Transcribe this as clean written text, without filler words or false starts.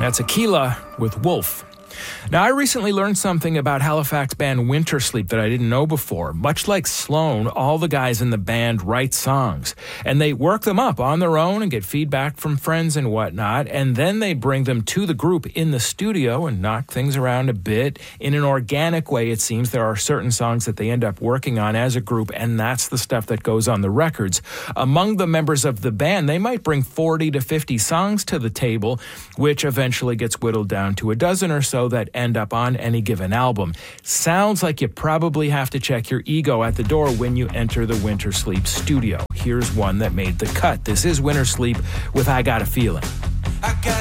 That's Aquila with Wolf. Now, I recently learned something about Halifax band Winter Sleep that I didn't know before. Much like Sloan, all the guys in the band write songs, and they work them up on their own and get feedback from friends and whatnot, and then they bring them to the group in the studio and knock things around a bit. In an organic way, it seems there are certain songs that they end up working on as a group, and that's the stuff that goes on the records. Among the members of the band, they might bring 40 to 50 songs to the table, which eventually gets whittled down to a dozen or so that end up on any given album. Sounds like you probably have to check your ego at the door when you enter the Winter Sleep studio. Here's one that made the cut. This is Winter Sleep with I Got a Feeling.